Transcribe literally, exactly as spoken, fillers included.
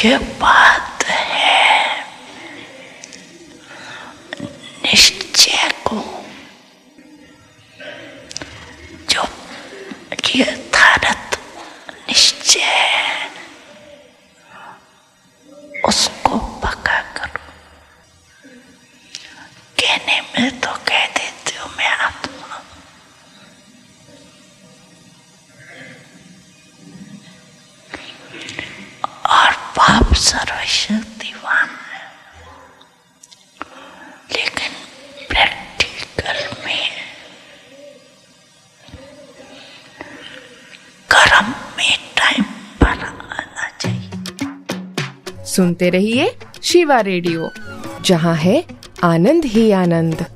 ये बात है निश्चय को, जो यथार्थ निश्चय है उसको पक्का करो। कहने में तो कह देती हूँ मैं आत्मा, और बाप सर्वशक्तिवान है, लेकिन प्रैक्टिकल में कर्म में टाइम पर आना चाहिए। सुनते रहिए शिवा रेडियो, जहां है आनंद ही आनंद।